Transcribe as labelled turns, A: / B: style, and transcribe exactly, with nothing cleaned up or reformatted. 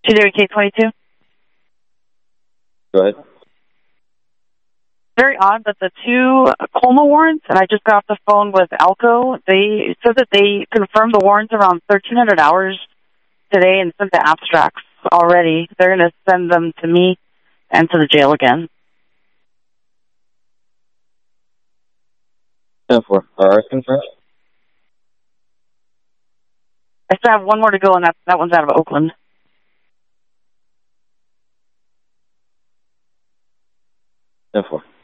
A: G W K twenty-two.
B: Go ahead.
A: Very odd that the two Colma warrants, and I just got off the phone with Alco, they said that they confirmed the warrants around thirteen hundred hours today and sent the abstracts already. They're going to send them to me and to the jail again.
B: ten four. All right, confirmed.
A: I still have one more to go, and that, that one's out of Oakland.
B: ten four.